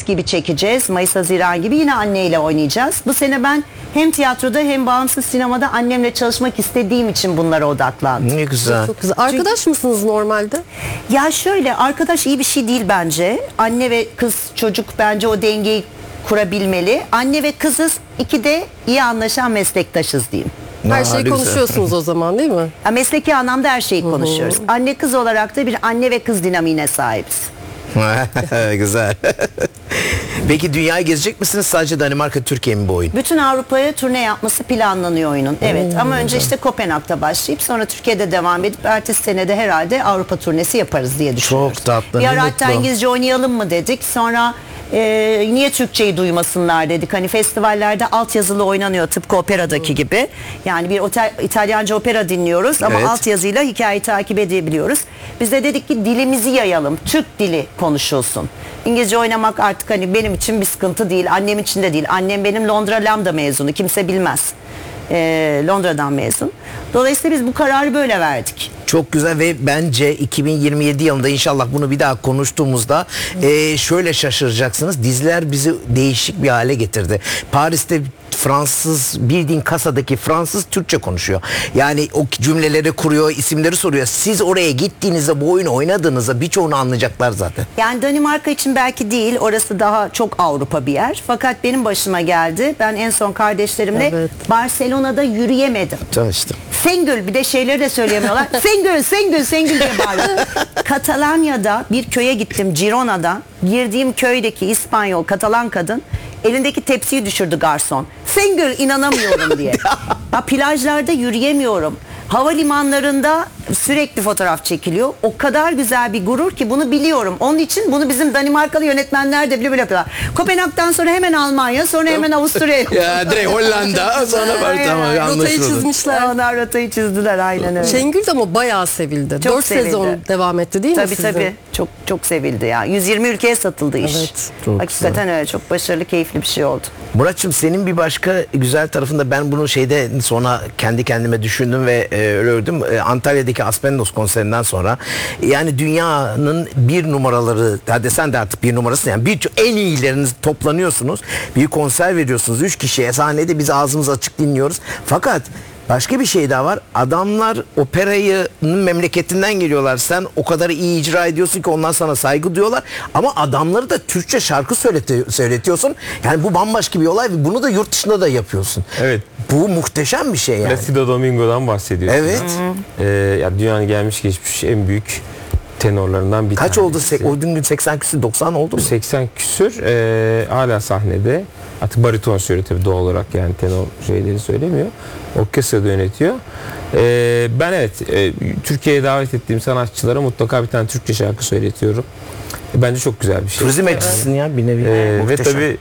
gibi çekeceğiz. Mayıs-Haziran gibi yine anneyle oynayacağız. Bu sene ben hem tiyatroda hem bağımsız sinemada annemle çalışmak istediğim için bunlara odaklandım. Ne güzel. Çok güzel. Arkadaş mısınız normalde? Ya şöyle, arkadaş iyi bir şey değil bence. Anne ve kız çocuk bence o dengeyi kurabilmeli. Anne ve kızız, iki de iyi anlaşan meslektaşız diyeyim. Her şeyi konuşuyorsunuz o zaman, değil mi? Ya mesleki anlamda her şeyi konuşuyoruz. Anne kız olarak da bir anne ve kız dinamiğine sahibiz. Güzel. Peki dünyayı gezecek misiniz? Sadece Danimarka, Türkiye mi bu oyun? Bütün Avrupa'ya turne yapması planlanıyor oyunun. Evet, ama önce işte Kopenhag'da başlayıp sonra Türkiye'de devam edip ertesi senede herhalde Avrupa turnesi yaparız diye düşünüyoruz. Çok tatlı. Bir ne ara hatta mutlu. İngilizce oynayalım mı dedik. Sonra niye Türkçeyi duymasınlar dedik. Hani festivallerde altyazılı oynanıyor tıpkı operadaki gibi. Yani bir İtalyanca opera dinliyoruz ama Evet. altyazıyla hikayeyi takip edebiliyoruz. Biz de dedik ki dilimizi yayalım. Türk dili konuşulsun. İngilizce oynamak artık hani benim için bir sıkıntı değil. Annem için de değil. Annem benim Londra Lambda mezunu. Kimse bilmez. Londra'dan mezun. Dolayısıyla biz bu kararı böyle verdik. Çok güzel ve bence 2027 yılında inşallah bunu bir daha konuştuğumuzda şöyle şaşıracaksınız. Diziler bizi değişik bir hale getirdi. Paris'te Fransız, bildiğin kasadaki Fransız Türkçe konuşuyor. Yani o cümleleri kuruyor, isimleri soruyor. Siz oraya gittiğinizde, bu oyunu oynadığınızda birçoğunu anlayacaklar zaten. Yani Danimarka için belki değil. Orası daha çok Avrupa bir yer. Fakat benim başıma geldi. Ben en son kardeşlerimle Evet. Barcelona'da yürüyemedim. Tanıştım. Sengül, bir de şeyleri de söyleyemiyorlar. Sengül, Sengül, Sengül diye bağırıyor. Katalanya'da bir köye gittim, Girona'da. Girdiğim köydeki İspanyol, Katalan kadın elindeki tepsiyi düşürdü garson. Sengül, inanamıyorum diye. Ya, plajlarda yürüyemiyorum. Havalimanlarında sürekli fotoğraf çekiliyor. O kadar güzel bir gurur ki bunu biliyorum. Onun için bunu bizim Danimarkalı yönetmenler de bile böyle yapıyorlar. Kopenhag'dan sonra hemen Almanya, sonra hemen Avusturya. Ya direkt Hollanda, sonra var, tamam, Rotayı anlaşıldı. çizmişler. Onlar rotayı çizdiler, aynen öyle. Şengül de ama bayağı sevildi. Çok 4 sevildi. sezon devam etti değil mi Tabii sizde? tabii. Çok çok sevildi ya. 120 ülkeye satıldı iş. Evet. Çok Hakikaten öyle. Çok başarılı, keyifli bir şey oldu. Muratçım, senin bir başka güzel tarafında, ben bunu şeyde sonra kendi kendime düşündüm ve ördüm. Antalya'daki Aspendos konserinden sonra yani dünyanın bir numaraları, hadi sen de artık bir numarasın, yani birçok en iyileriniz toplanıyorsunuz. Bir konser veriyorsunuz 3 kişiye sahnede, biz ağzımız açık dinliyoruz. Fakat başka bir şey daha var. Adamlar operayı memleketinden geliyorlar. Sen o kadar iyi icra ediyorsun ki onlar sana saygı duyuyorlar. Ama adamları da Türkçe şarkı söyletiyorsun. Yani bu bambaşka bir olay ve bunu da yurt dışında da yapıyorsun. Evet. Bu muhteşem bir şey yani. Placido Domingo'dan bahsediyorsun. Evet. Ya dünyanın gelmiş geçmiş en büyük tenorlarından bir Kaç tanesi. oldu? O gün 80 küsür 90 oldu mu? 80 küsür hala sahnede. Artık bariton söylüyor tabii doğal olarak, yani tenor şeyleri söylemiyor. Orkestrada yönetiyor. Ben evet Türkiye'ye davet ettiğim sanatçılara mutlaka bir tane Türkçe şarkı söyletiyorum. Bence çok güzel bir şey. Turizm etçisin ya, bir nevi. Ve Muhteşem. tabii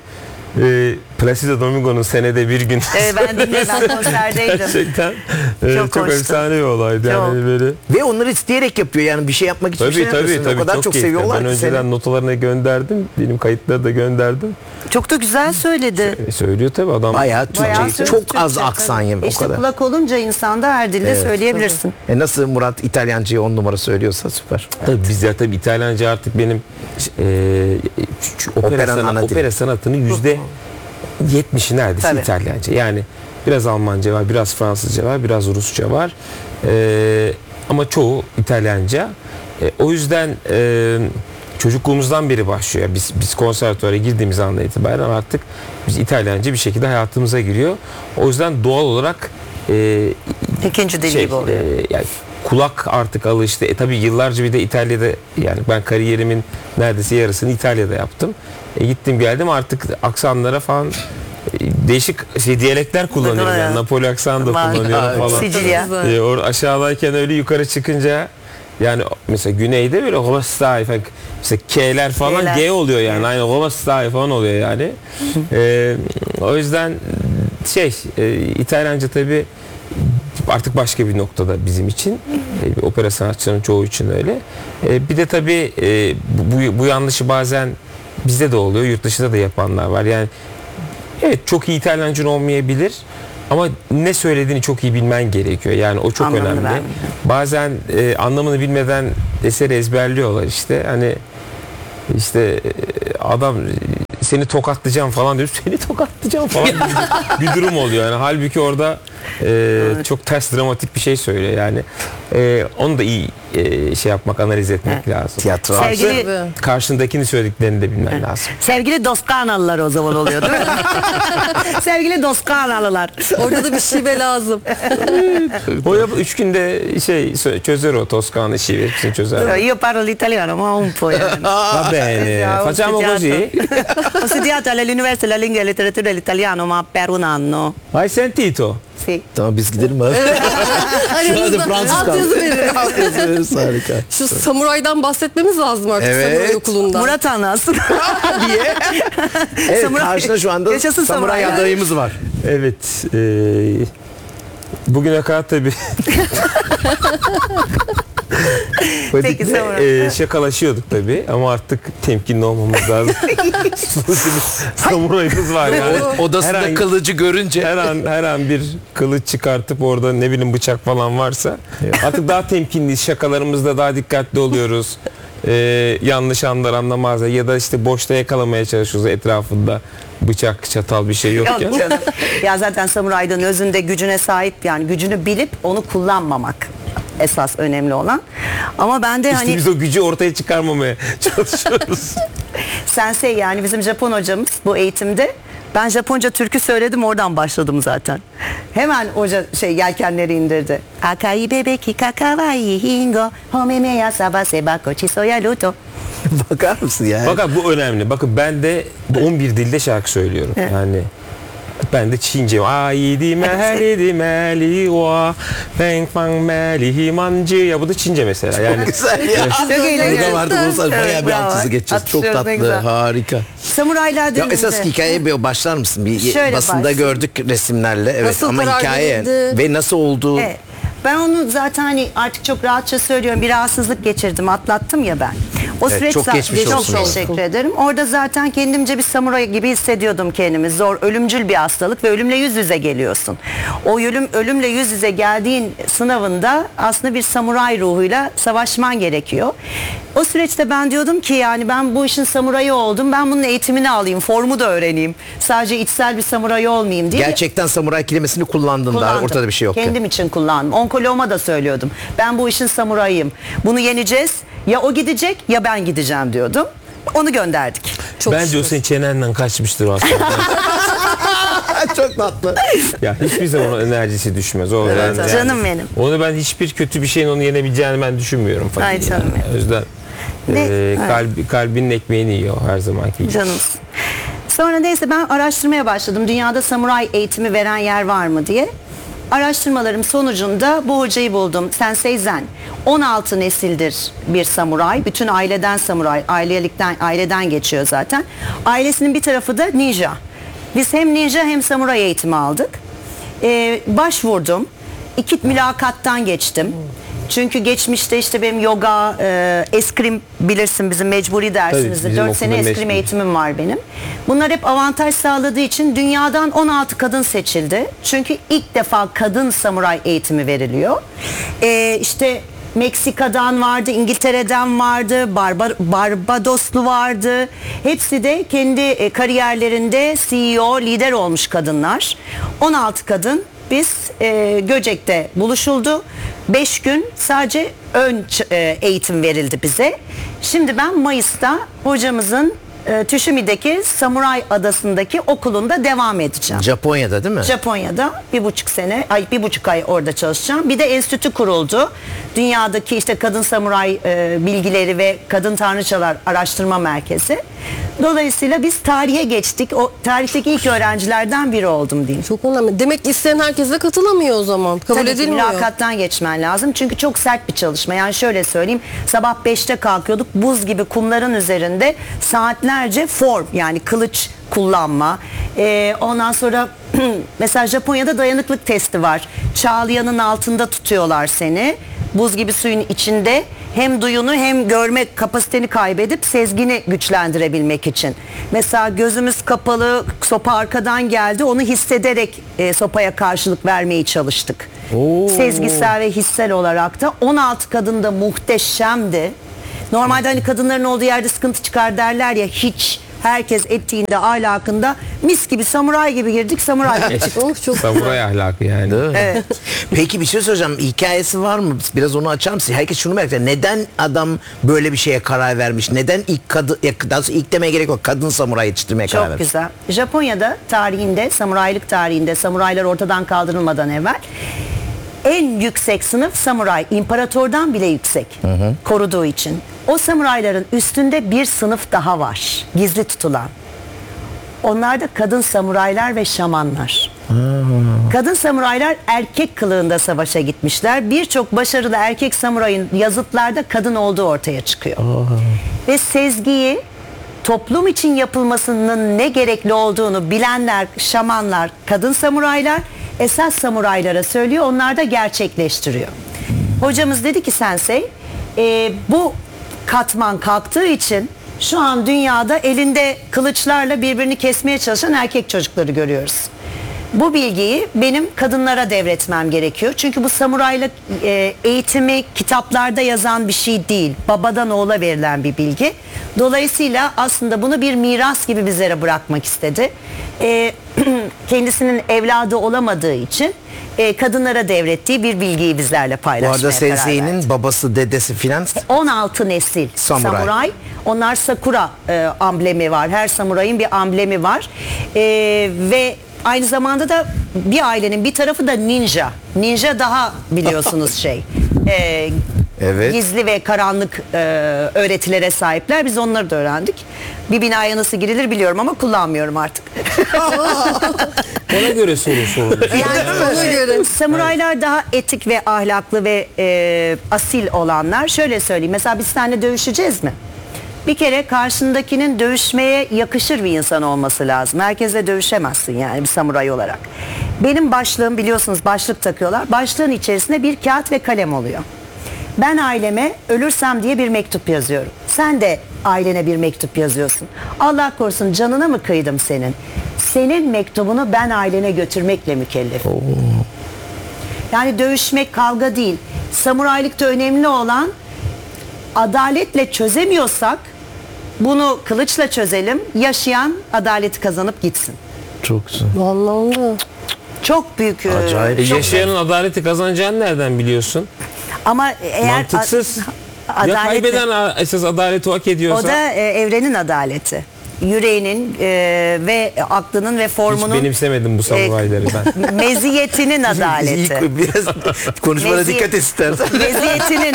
Placido Domingo'nun senede bir gün Ben dinledim, ben konserdeydim. gerçekten Çok çok hoştu. efsane bir olaydı. Yani Çok. böyle. Ve onları isteyerek yapıyor, yani bir şey yapmak için bir şey yapmıyorsun. O kadar çok keyifli. seviyorlar Ben ki önceden seni. notalarına gönderdim. Benim kayıtları da gönderdim. Çok da güzel söyledi. Söylüyor tabii adam. Bayağı Bayağı Türkçe, söyledi, çok az Türkçe, aksan tabii. yemi, o İşte kadar. kulak olunca insanda her dilde söyleyebilirsin. Nasıl Murat İtalyancayı 10 numara söylüyorsa süper. Tabii bizler tabii İtalyanca artık benim Operanın ana dili. opera sanatının %70'i neredeyse Tabii. İtalyanca. Yani biraz Almanca var, biraz Fransızca var, biraz Rusça var. Ama çoğu İtalyanca. O yüzden çocukluğumuzdan beri başlıyor. Biz konservatuvara girdiğimiz andan itibaren artık biz İtalyanca bir şekilde hayatımıza giriyor. O yüzden doğal olarak İkinci dil gibi oluyor. yani kulak artık alıştı. Tabii yıllarca bir de İtalya'da, yani ben kariyerimin neredeyse yarısını İtalya'da yaptım. Gittim geldim, artık aksanlara falan değişik diyalekler kullanıyorum. Değil mi? Yani Napoli aksanı da Var. kullanıyorum falan. Sicilya. Aşağıdayken öyle, yukarı çıkınca yani mesela güneyde böyle Rovastai falan, mesela K'ler falan K'ler. G oluyor yani, aynı Rovastai falan oluyor yani. O yüzden İtalyanca tabii artık başka bir noktada bizim için. Opera sanatçılarının çoğu için öyle. Bir de tabii bu yanlışı bazen bizde de oluyor, yurt dışında da yapanlar var. Yani evet, çok iyi İtalyancın olmayabilir ama ne söylediğini çok iyi bilmen gerekiyor. Yani o çok Anlamını önemli. vermiyor. Bazen anlamını bilmeden eseri ezberliyorlar işte. Hani işte adam seni tokatlayacağım falan diyor. Seni tokatlayacağım falan bir durum oluyor. Yani halbuki orada çok ters dramatik bir şey söylüyor. Yani onu da iyi şey yapmak, analiz etmek lazım. Tiyatro. Sevgili, Karşındakini söylediklerini de bilmen lazım. sevgili Doskanalılar o zaman oluyor değil mi? Sevgili Doskanalılar. Orada da bir şive lazım. O 3 günde çözer o Toskana şivesini çözer. Io parlo l'italiano, ma un po'. Yani. Va bene, Ho facciamo così. Ho studiato all'Università della Lingua e Letteratura dell'Italiano, ma per un anno. Hai sentito? Sì. Tamam biz gidelim abi. Şu anda Fransız Altyazı verin. Altyazı veririz, harika. Şu samuraydan bahsetmemiz lazım artık, Evet. samuray okulundan. Murat anlatsın. Diye. Evet, Samuray- karşında şu anda Yaşasın samuray samuray. adayımız var. Evet. Bugüne kadar tabii Peki, sonra. şakalaşıyorduk tabii ama artık temkinli olmamız lazım. Samurayımız var yani. Odasında Her an- kılıcı görünce. her an bir kılıç çıkartıp orada ne bileyim bıçak falan varsa artık daha temkinliyiz. Şakalarımızda daha dikkatli oluyoruz. Yanlış anlar anlamazlar ya da işte boşta yakalamaya çalışıyoruz etrafında bıçak, çatal bir şey yok ya. Yok canım. Ya zaten samuraydan özünde gücüne sahip, yani gücünü bilip onu kullanmamak esas önemli olan. Ama ben de İşte hani biz o gücü ortaya çıkarmamaya çalışıyoruz. sensei, yani bizim Japon hocamız bu eğitimde, ben Japonca türkü söyledim, oradan başladım zaten. Hemen hoca yelkenleri indirdi. Akai bebeki kakawai hingo homeme yasabase bako chisoya luto. Bakar mısın ya? Bakın bu önemli. Bakın ben de 11 dilde şarkı söylüyorum. Yani ben de Çince. Ai di meli di meli wa feng fang meli himancı. Ya bu da Çince mesela. Yani Güzel ya. Çok eğlenceli. Burada vardı bu bayağı bir bravo. alt hızı geçeceğiz. Çok Atışıyoruz, ne tatlı, güzel. harika. Samuraylar Ya dediğimde. esas hikayeye bir başlar mısın? Bir Şöyle basında başlayayım. gördük resimlerle. Evet, Nasıl ama karar hikaye verildi? ve nasıl oldu? Evet. Ben onu zaten hani artık çok rahatça söylüyorum. Bir rahatsızlık geçirdim, atlattım ya ben. O Evet, süreç çok geçmiş çok olsun. teşekkür ederim. Orada zaten kendimce bir samuray gibi hissediyordum kendimi. Zor, ölümcül bir hastalık ve ölümle yüz yüze geliyorsun. O ölümle yüz yüze geldiğin sınavında aslında bir samuray ruhuyla savaşman gerekiyor. O süreçte ben diyordum ki yani ben bu işin samurayı oldum. Ben bunun eğitimini alayım, formu da öğreneyim. Sadece içsel bir samuray olmayayım diye. Gerçekten samuray kelimesini kullandın da Kullandım. ortada bir şey yok. Kendim için kullandım. Onkoloğuma da söylüyordum. Ben bu işin samurayıyım. Bunu yeneceğiz. Ya o gidecek ya ben gideceğim diyordum. Onu gönderdik. Çok bence o şükür. senin çenenden kaçmıştır aslında. Çok tatlı. Ya hiçbir zaman o enerjisi düşmez. O Evet, canım benim. Onu ben hiçbir kötü bir şeyin onu yenebileceğini ben düşünmüyorum. Fakir Ay canım yani. O yüzden Ne? kalbinin ekmeğini yiyor her zamanki gibi. Canımız. Sonra neyse ben araştırmaya başladım. Dünyada samuray eğitimi veren yer var mı diye. Araştırmalarım sonucunda bu hocayı buldum. Sensei Zen. 16 nesildir bir samuray. Bütün aileden samuray. Aileden geçiyor zaten. Ailesinin bir tarafı da ninja. Biz hem ninja hem samuray eğitimi aldık. Başvurdum. 2 mülakattan geçtim. Çünkü geçmişte işte benim yoga, eskrim bilirsin bizim mecburi dersimizde. bizim 4 sene okulda eskrim meşhur. eğitimim var benim. Bunlar hep avantaj sağladığı için dünyadan 16 kadın seçildi. Çünkü ilk defa kadın samuray eğitimi veriliyor. İşte Meksika'dan vardı, İngiltere'den vardı, Barbadoslu vardı. Hepsi de kendi kariyerlerinde CEO, lider olmuş kadınlar. 16 kadın biz Göcek'te buluşuldu. 5 gün sadece eğitim verildi bize. Şimdi ben Mayıs'ta hocamızın Tsushimi'deki Samuray Adası'ndaki okulunda devam edeceğim. Japonya'da değil mi? Japonya'da 1,5 ay orada çalışacağım. Bir de enstitü kuruldu. Dünyadaki işte kadın samuray bilgileri ve kadın tanrıçalar araştırma merkezi. Dolayısıyla biz tarihe geçtik. O tarihteki ilk öğrencilerden biri oldum diyeyim. Çok önemli. Demek isteyen herkese katılamıyor o zaman. Kabul Tabii ki edilmiyor. mülakattan geçmen lazım. Çünkü çok sert bir çalışma. Yani şöyle söyleyeyim. Sabah 5'te kalkıyorduk. Buz gibi kumların üzerinde saatlerce form, yani kılıç kullanma. Ondan sonra mesela Japonya'da dayanıklık testi var. Çağlayanın altında tutuyorlar seni. Buz gibi suyun içinde hem duyunu hem görme kapasiteni kaybedip sezgini güçlendirebilmek için. Mesela gözümüz kapalı, sopa arkadan geldi. Onu hissederek sopaya karşılık vermeye çalıştık. Sezgisel ve hissel olarak da 16 kadın da muhteşemdi. Normalde hani kadınların olduğu yerde sıkıntı çıkar derler ya, hiç Herkes etiğinde, ahlakında mis gibi samuray gibi girdik, samuray gibi çıktık. Oh, çok Samuray ahlakı yani. Değil mi? Evet. Peki bir şey soracağım. Hikayesi var mı? Biraz onu açar mısın? Herkes şunu merak ediyor. Neden adam böyle bir şeye karar vermiş? Neden ilk kadın, daha doğrusu ilk demeye gerek yok. Kadın samuray yetiştirmeye karar Çok vermiş. güzel. Japonya'da tarihinde, samuraylık tarihinde, samuraylar ortadan kaldırılmadan evvel en yüksek sınıf samuray. İmparatordan bile yüksek. Koruduğu için. O samurayların üstünde bir sınıf daha var. Gizli tutulan. Onlar da kadın samuraylar ve şamanlar. Kadın samuraylar erkek kılığında savaşa gitmişler. Birçok başarılı erkek samurayın yazıtlarda kadın olduğu ortaya çıkıyor. Ve sezgiyi toplum için yapılmasının ne gerekli olduğunu bilenler, şamanlar, kadın samuraylar esas samuraylara söylüyor. Onlar da gerçekleştiriyor. Hocamız dedi ki sensei, bu katman kalktığı için şu an dünyada elinde kılıçlarla birbirini kesmeye çalışan erkek çocukları görüyoruz. Bu bilgiyi benim kadınlara devretmem gerekiyor. Çünkü bu samuraylık eğitimi kitaplarda yazan bir şey değil. Babadan oğula verilen bir bilgi. Dolayısıyla aslında bunu bir miras gibi bizlere bırakmak istedi. Kendisinin evladı olamadığı için kadınlara devrettiği bir bilgiyi bizlerle Bu paylaşmaya arada karar verdi. Sensei'nin babası, dedesi filan 16 nesil Samuray. samuray. Onlar sakura amblemi var. Her samurayın bir amblemi var. Ve aynı zamanda da bir ailenin bir tarafı da ninja. Ninja daha biliyorsunuz Evet. gizli ve karanlık öğretilere sahipler. Biz onları da öğrendik. Bir binaya nasıl girilir biliyorum ama kullanmıyorum artık. Ona göre sorun. Yani Ona göre. samuraylar daha etik ve ahlaklı ve asil olanlar. Şöyle söyleyeyim. Mesela biz seninle dövüşeceğiz mi? Bir kere karşındakinin dövüşmeye yakışır bir insan olması lazım. Herkesle dövüşemezsin yani bir samuray olarak. Benim başlığım, biliyorsunuz başlık takıyorlar. Başlığın içerisinde bir kağıt ve kalem oluyor. Ben aileme ölürsem diye bir mektup yazıyorum. Sen de ailene bir mektup yazıyorsun. Allah korusun canına mı kıydım senin? Senin mektubunu ben ailene götürmekle mükellefim. Yani dövüşmek kavga değil. Samuraylıkta önemli olan adaletle çözemiyorsak bunu kılıçla çözelim. Yaşayan adaleti kazanıp gitsin. çok güzel. Bu anlamda. Çok büyük. Acayip. çok- Yaşayanın adaleti kazanacağını nereden biliyorsun? Ama eğer Mantıksız. Ya adaletli- kaybeden esas adaleti hak ediyorsa. o da evrenin adaleti. Yüreğinin ve aklının ve hiç formunun benimsemedim bu samurayları ben. meziyetinin adaleti. İlk biraz konuşmana Meziyet- dikkat et istersen. Meziyetinin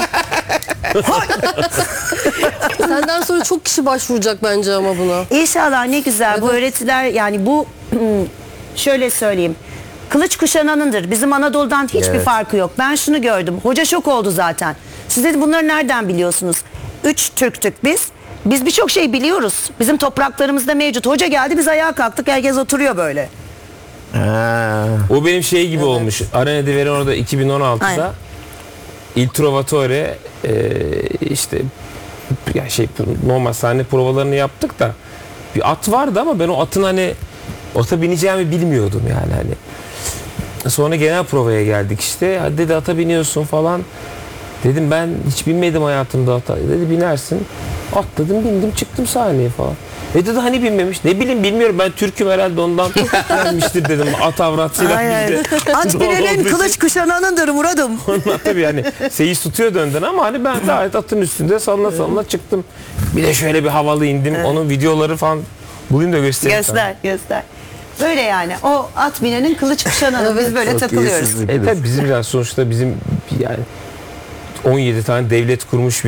Senden sonra çok kişi başvuracak bence ama buna. İnşallah ne güzel bu öğretiler yani bu şöyle söyleyeyim. Kılıç kuşananındır. Bizim Anadolu'dan hiçbir Evet. farkı yok. Ben şunu gördüm. Hoca şok oldu zaten. Siz dedi bunları nereden biliyorsunuz? 3 Türktük biz. Biz birçok şey biliyoruz. Bizim topraklarımızda mevcut. Hoca geldi biz ayağa kalktık. Herkes oturuyor böyle. Ha. O benim şey gibi olmuş. Arena di Verona'da 2016'da Aynen. Il Trovatore işte ya normal sahne provalarını yaptık da bir at vardı ama ben o atın hani ata bineceğimi bilmiyordum yani hani. Sonra genel provaya geldik işte. Hadi dedi ata biniyorsun falan. Dedim ben hiç binmedim hayatımda ata. Dedi binersin. Atladım bindim çıktım sahneye falan. Dedi hani binmemiş. Ne bileyim bilmiyorum ben Türk'üm herhalde ondan gelmiştir dedim. At avrat silah bizde. At binenin kılıç kuşananındır Murat'ım. Onlar tabii yani seyis tutuyor önden ama hani ben gayet atın üstünde sallana sallana çıktım. Bir de şöyle bir havalı indim. Onun videoları falan bulayım da göstereyim sana. Göster göster. Böyle yani o at binenin kılıç kuşananı. Biz böyle Çok takılıyoruz. iyisizlik. Tabii bizim yani sonuçta bizim yani 17 tane devlet kurmuş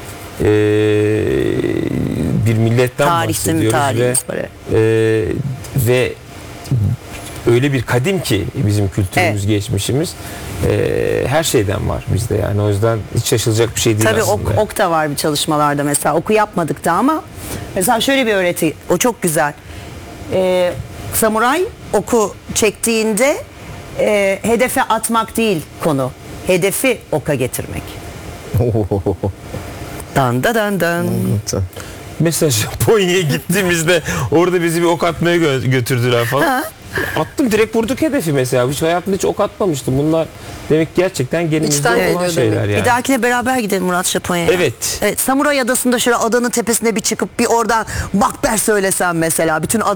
bir milletten bahsediyoruz tarihimiz var. ve öyle bir kadim ki bizim kültürümüz, geçmişimiz her şeyden var bizde yani o yüzden hiç şaşılacak bir şey değil Tabii aslında. ok da var bir çalışmalarda mesela. Oku yapmadık da ama mesela şöyle bir öğreti. O çok güzel. Samuray oku çektiğinde hedefe atmak değil konu. Hedefi oka getirmek. Dan da dan dan. Mesela Japonya'ya gittiğimizde orada bizi bir ok atmaya götürdüler falan. Ha. attım, direkt vurduk hedefi mesela. Hiç hayatımda hiç ok atmamıştım. Bunlar demek gerçekten genimizde İçten olan geliyor şeyler demek. yani. Bir dahakine beraber gidelim Murat Japonya'ya. Evet. Evet, Samuray Adası'nda şöyle adanın tepesine bir çıkıp bir oradan Makber söylesem mesela. Bütün